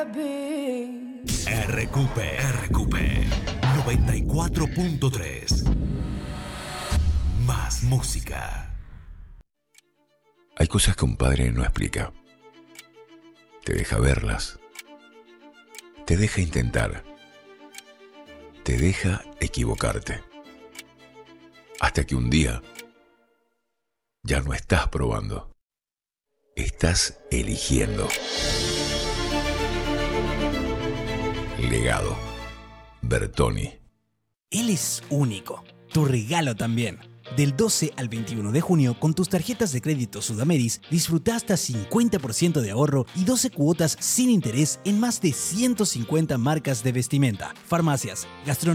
RQP 94.3. Más música. Hay cosas que un padre no explica. Te deja verlas. Te deja intentar. Te deja equivocarte. Hasta que un día ya no estás probando. Estás eligiendo. Legado. Bertoni. Él es único. Tu regalo también. Del 12 al 21 de junio, con tus tarjetas de crédito Sudameris, disfruta hasta 50% de ahorro y 12 cuotas sin interés en más de 150 marcas de vestimenta, farmacias, gastronomía